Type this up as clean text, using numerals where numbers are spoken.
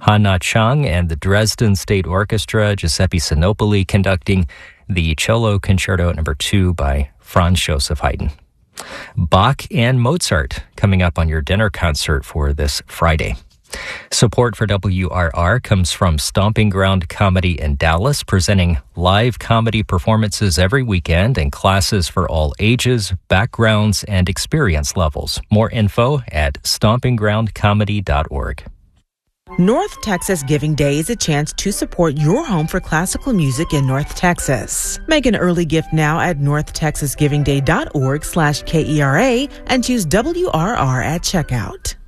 Hannah Chung and the Dresden State Orchestra, Giuseppe Sinopoli conducting the Cello Concerto No. 2 by Franz Joseph Haydn. Bach and Mozart coming up on your dinner concert for this Friday. Support for WRR comes from Stomping Ground Comedy in Dallas, presenting live comedy performances every weekend and classes for all ages, backgrounds, and experience levels. More info at stompinggroundcomedy.org. North Texas Giving Day is a chance to support your home for classical music in North Texas. Make an early gift now at northtexasgivingday.org/KERA and choose WRR at checkout.